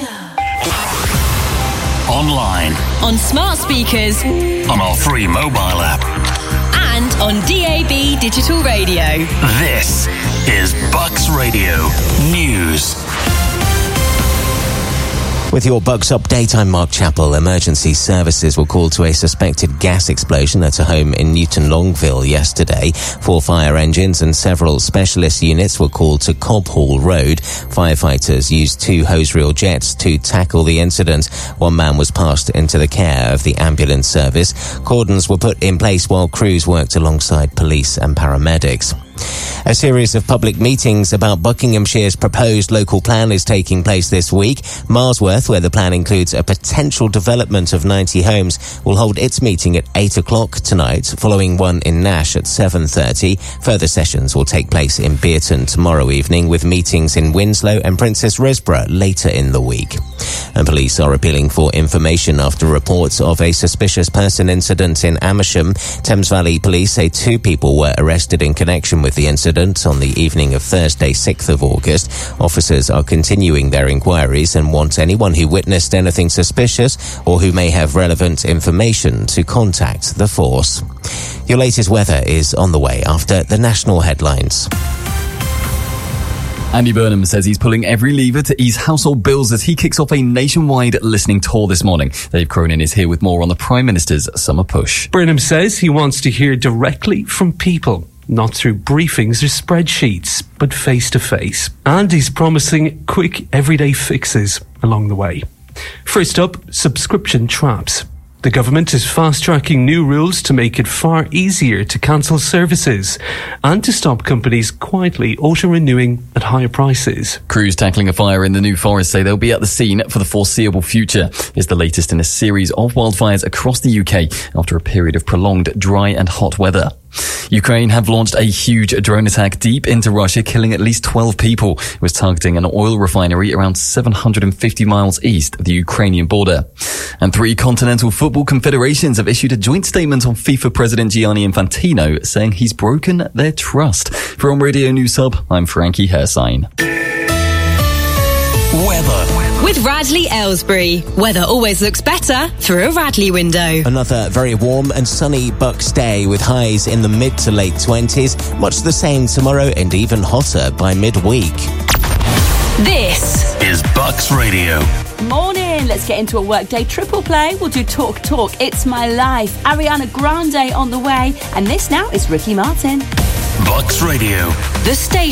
Online. On smart speakers. On our free mobile app. And on DAB digital radio. This is Bucks Radio News. With your Bucks update, I'm Mark Chappell. Emergency services were called to a suspected gas explosion at a home in Newton Longville yesterday. 4 fire engines and several specialist units were called to Cobb Hall Road. Firefighters used 2 hose reel jets to tackle the incident. 1 man was passed into the care of the ambulance service. Cordons were put in place while crews worked alongside police and paramedics. A series of public meetings about Buckinghamshire's proposed local plan is taking place this week. Marsworth, where the plan includes a potential development of 90 homes, will hold its meeting at 8 o'clock tonight, following one in Nash at 7:30. Further sessions will take place in Bearton tomorrow evening, with meetings in Winslow and Princess Risborough later in the week. And police are appealing for information after reports of a suspicious person incident in Amersham. Thames Valley Police say 2 people were arrested in connection with the incident on the evening of Thursday, 6th of August. Officers are continuing their inquiries and want anyone who witnessed anything suspicious or who may have relevant information to contact the force. Your latest weather is on the way after the national headlines. Andy Burnham says he's pulling every lever to ease household bills as he kicks off a nationwide listening tour this morning. Dave Cronin is here with more on the Prime Minister's summer push. Burnham says he wants to hear directly from people, not through briefings or spreadsheets, but face-to-face. And he's promising quick, everyday fixes along the way. First up, subscription traps. The government is fast-tracking new rules to make it far easier to cancel services and to stop companies quietly auto-renewing at higher prices. Crews tackling a fire in the New Forest say they'll be at the scene for the foreseeable future. It's the latest in a series of wildfires across the UK after a period of prolonged dry and hot weather. Ukraine have launched a huge drone attack deep into Russia, killing at least 12 people. It was targeting an oil refinery around 750 miles east of the Ukrainian border. And 3 continental football confederations have issued a joint statement on FIFA President Gianni Infantino, saying he's broken their trust. From Radio News Hub, I'm Frankie Hersign. Weather. With Radley Aylesbury. Weather always looks better through a Radley window. Another very warm and sunny Bucks day with highs in the mid to late 20s. Much the same tomorrow and even hotter by midweek. This is Bucks Radio. Morning. Let's get into a workday triple play. We'll do Talk Talk, It's My Life, Ariana Grande on the way, and this now is Ricky Martin. Bucks Radio. The station